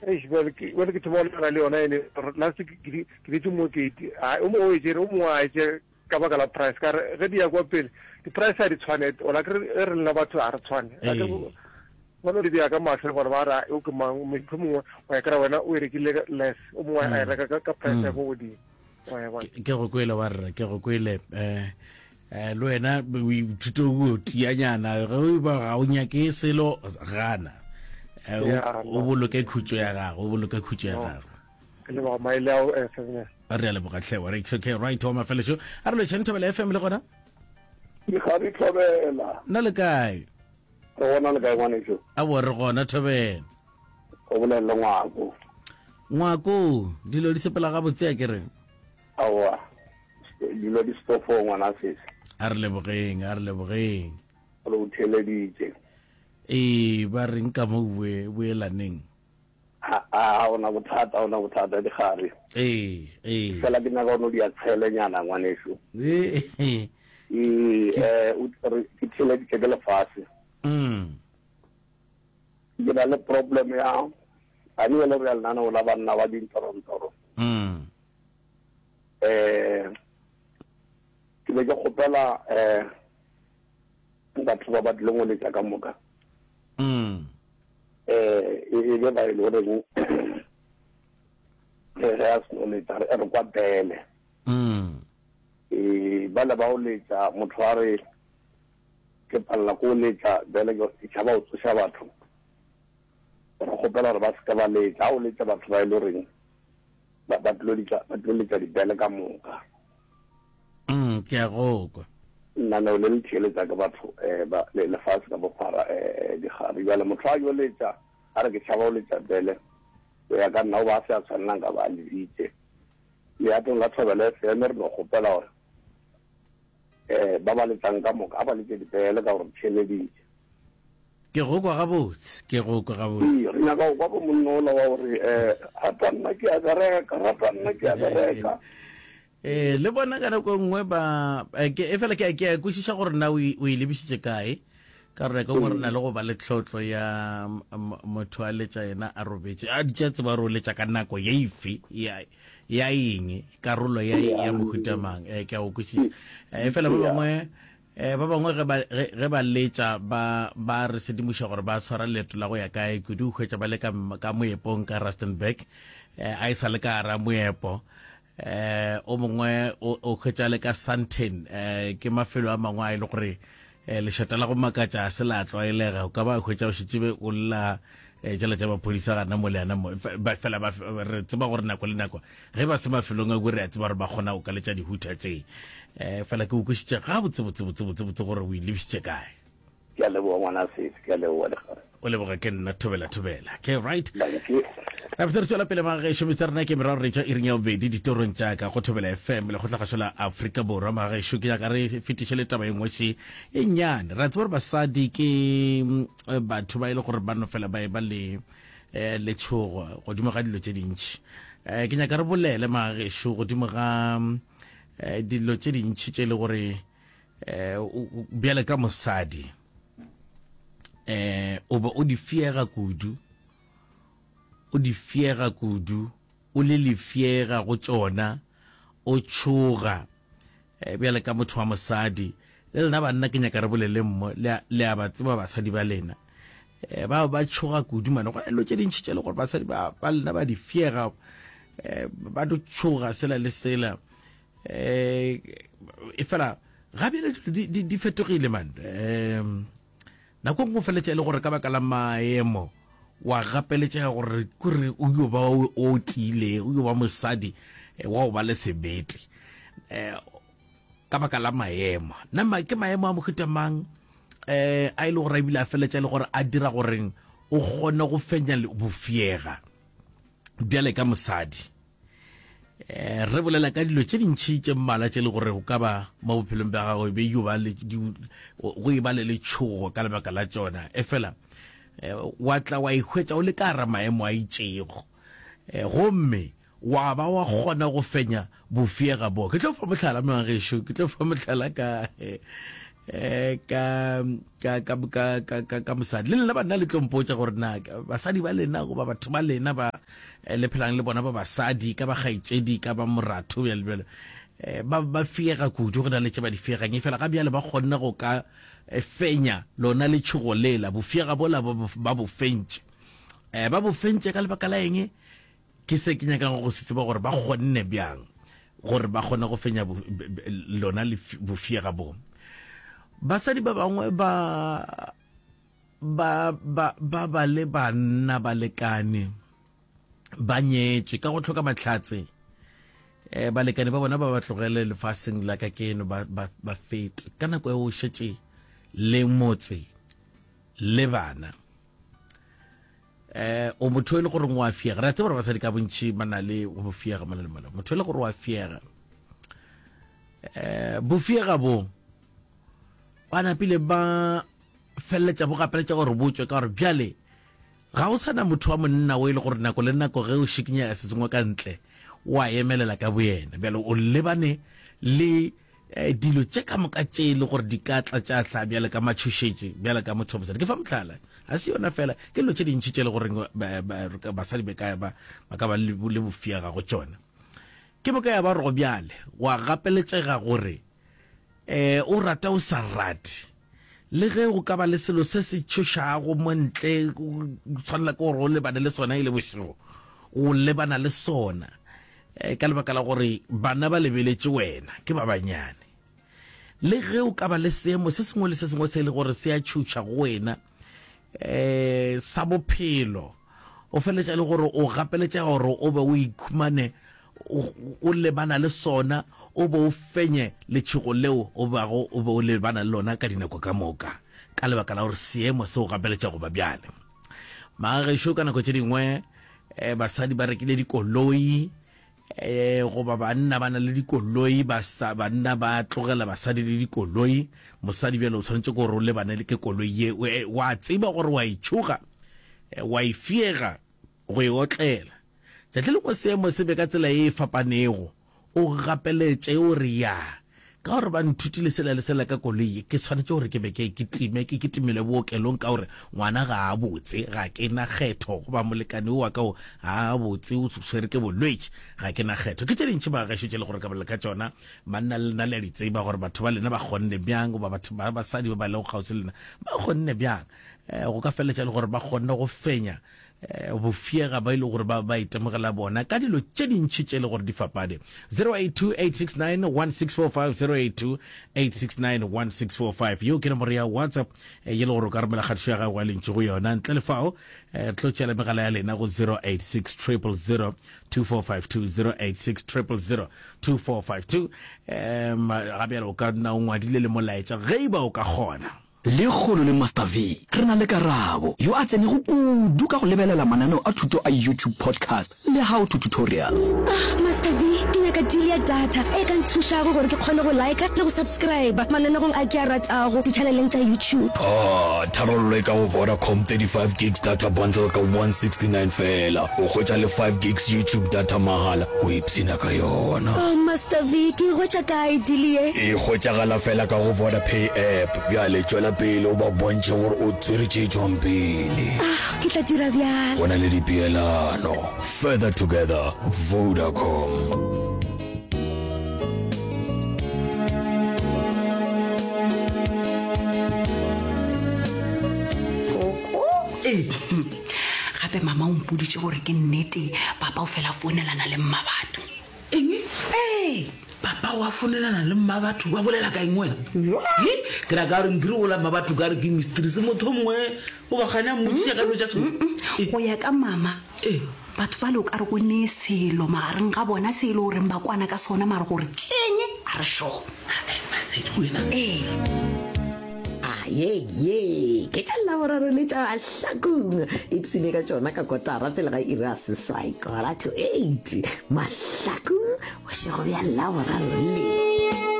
ke tshwana le yona ene last ke ditse mo ke o mo o etse o mo a etse ka baka la price ka re di ya kwa pele di price a di tshwane o la re nna batho a re tshwane bona di ya ka matlhe gore ba ra o ke mang mo wa ka wena o rekile less o mo a reka ka price ya go godimo ke go kwela wa rra ke go kwele lo wena o ithuto o tianyana go ba ga o nyake selo gana o boloke khutso ya gago o boloke khutso ya gago ke le ba maile ao FM re le bogatlhe wa it's okay right home fellowship a re le Thobela FM le gona ke gari Thobela na le kae re bona le kae ngwane tso a bo re gona Thobela o bolela ngwako dilo di sepela ga botse ke re awa dilo di stofo ngwana sese a re lebogeng re o theleditse ba reng ka mo boelaneng ona bothata di gare fela ke naka ono di a tshelenyana ngwaneso ke theleditse ke lefase ke na le problem ya a ni le real nana o la banna ba dintorontoro ke be ke gopela batho ba ba tlileng go letsa ka moka e be ba ile re ya sno letsa re kwa bele ba le ba o letsa motho a re ke palla ko letsa bele ke tshaba o tsosa batho re gopela re ba se ka ba letsa o letsa batho ba ile reng ba tlo letsa di bele ka moka ke a go nna le ntšheletsa ka batho ba le lefase ka bophara di gari jale motho a yo letsa a re ke tšhaba o letsa bele o ya ka nna o ba se a tshwanelang ka ba lebitse leatong la Thobela FM re no gopela gore ba ba letsang ka moka a ba letse dibele ka gore tšheleditse ke go kwa gabotse re nyaka go kwa bo monnola wa gore rata nna ke a bereka le bona ka nako nngwe ba ke fela ke kwešiša gore na o e lebisitse kae ka gore ka gore na le go ba le tlhotlo ya motho a letša yena a robetse a di tša tseba re o letša ka nako ya ife ya eng karolo ya mohutamang ke a go kwešiša fela ba bangwe ge ba letša ba re sedimoša gore ba tshwara leeto la go ya kae kudu o hwetša ba le ka moepong ka Rustenburg a e sa le ka ara moepo o mongwe o hwetša le ka Sandton ke mafelo a mangwe a e le gore lešata la go makatša se la tlwaelega o ka ba hwetša o šetšebe o lla jala tša maphodisa gana mo le yana mo fela re tseba gore nako le nako ge ba se mafelong a bue re a tseba gore ba kgona o ka letša dihuta tse fela ke o kwešiše ga botsebotsebotsebotsebotse gore o e lebisitše kae ke a leboga ngwana sese ke a leboga le gare o leboga ke nna Thobela ke right ra re tswela pele magaešo metsa rena ke meraro retša e reng ya bobedi ditorong tšaka go Thobela FM le go tlhagašo la Afrika Borwa magaešo ke yaka re fetiše le taba engwe se e nnyane ra tseba gore basadi ke batho ba e le gore ba no fela ba e ba le letšhogo godimo ga dilo tše dintšhi ke nyaka re bolele magaešo godimo ga dilo tše dintšhi tše le gore bjale ka mosadi o ba o di fiega kudu o le lefiega go tšona o tšhoga bjale ka motho wa mosadi le lena banna ke nyaka re bolele mmo le a ba tseba basadi ba lena ba tšhoga kudu mane gona dilo tše dintšhi tše le gore basadi ba lena ba di fiega ba do tšhoga sela le sela e fela gape di fetogile man nako nngwe feletša e le gore ka baka la maemo wa gapeletša gore kore o yo ba o tile o yo ba mosadi wa go ba le sebete ka baka la maemo ke maemo a mohutamang a ile gore a ebile a feletša e le gore a dira goreng o kgone go fenya bofiega bjale ka mosadi re bolela ka dilo tše dintšhi tše mmala tše le gore go ka ba mo bophelong bja gago be go e ba le letšhogo ka lebaka la tšona fela wa tla wa ihwetša o le ka ara maemo a itšego gomme wa ba wa kgona go fenya bofiega bo ke tlo fa mohlala magaešo ke tlo fa mohlala ka mosadi le lena banna le tlompotša gore na basadi ba lena goba batho ba lena ba le phelang le bona ba basadi ka ba gaitsedi ka ba moratho ya lebele ba fiega kudu go na le tse ba di fiegang e fela ga bjale ba kgonna go ka fenya lona le tšhogolela bofiega bola ba bo fentše ba bo fentše ka lebaka la eng ke se ke nyakang go se tseba gore ba kgonne bjang gore ba kgona go fenya lona le bofiega bo basadi ba bangwe ba le banna ba lekane ba nyetswe ka go tlhoka matlhatse balekane ba bona ba ba tlogele lefaseng la ka keno ba fete ka nako e o šetse le motse le bana o motho e le gore ngwa fiega re tse gore basadi ka bontši ba na le go fiega mala le mala motho e le gore wa fiega bofiega bo ba napile ba felletša bo gapeletša gore botswe ka gore bjale ga o sana motho wa monna o e le gore nako le nako ge o šikinyega se sengwe ka ntle wa emelela ka boyena bjale o lebane le dilo tše ka moka tše le gore di ka tla tša tla bjale ka matšhošetše bjale ka motho mosadi ke fa motlhala ga se yona fela ke dilo tše dintšhi tše le gore basadi ba ka ba le bofiega go tšona ke moka ya ba re go bjale wa gapeletšega gore o rata o sa rate le ge go ka ba le selo se se tšhošago mo ntle tshwanela ke gore o lebane le sona e le bošego o lebana le sona ka lebaka la gore bana ba lebeletše wena ke ba banyane le ge o ka ba le seemo se sengwe le se sengwe se le gore se a tšhoša go wena sa bophelo o feletša le gore o gapeletša gore o be o ikhumane o lebana le sona o be o fenye letšhogo leo o be o lebana le lona ka dinako ka moka ka lebaka la gore seemo se o gapeletša go ba bjale magagešo ka nako tše dingwe basadi ba rekile dikoloi goba banna ba na le dikoloi banna ba tlogela basadi le dikoloi mosadi bjale o tshwanetse gore o lebane le ke koloi ye wa tseba gore wa itšhoga wa ifiega go e otlela tšatle le go seemo se be ka tsela e fapanego o gapeletše o re ya ka gore ba nthutile sela le sela ka koloi ke tshwanetse gore ke be ke kitimele bookelong ka gore ngwana ga a botse ga ke na kgetho go ba molekane wa ka o a botse o tshwere ke bolwetse ga ke na kgetho ke tše dintšhi ba gašotše le gore ka bolela ka tšona manna le nna le a ditseba gore batho ba lena ba kgonne bjang goba batho ba basadi ba ba le go kgauswi lena ba kgonne bjang go ka feletša le gore ba kgonne go fenya bofiega ba ile gore ba itemogela bona ka dilo tše dintšhi tše le gore di fapane 082-869-1645 082-869-1645 yo ke nomoro ya WhatsApp ye le gore o ka romela kgatišo ya gago a lentši go yona ntle le fao tlo tšela megala ya lena go 086-000-2452 086-000-2452 gabjale o ka nna o ngwadile le molaetša ge iba o ka kgona le kgolo le Master V re na le Karabo yo a tsene go kudu ka go lebelela mananeo a thuto a YouTube podcast le how to tutorials. Master V ke nyaka deal ya data e ka nthuša go gore ke kgone go like le go subscribe mananeo a ke a ratago di channeleng tša YouTube. Tharollo ka go Vodacom 35 gigs data bundle ka 169 fela o khwetša le 5 gigs YouTube data mahala o ipsina ka yona. Master V ke khwetša kae deal ye? E khwetšagala fela ka go Vodapay app bjale tšwela pele o ba bontše gore o tsweretše tšwang pele. Ke tla dira bjalo. Bona le dipeelano further together Vodacom. gape mama o mpoditše gore ke nnete papa o fela founelana le mmabatho. Eng? Papa wa fonelana le mmabatho wa bolela ka eng wena? Ke ra ka re nkire o la mmabatho ka re ke mistress motho mongwe o ba gana mmotšiša ka dilo tša sengwe. Go ya ka mama batho ba le o ka re go ne selo magareng ga bona se e le goreng ba kwana ka sona mare gore keng a re sho masedi wena. ye ke tla la boraro le tša hlakong ipsine ka tšona ka kotara pele ga ira seswai kora to 8 mahlakong o šego bja la boraro le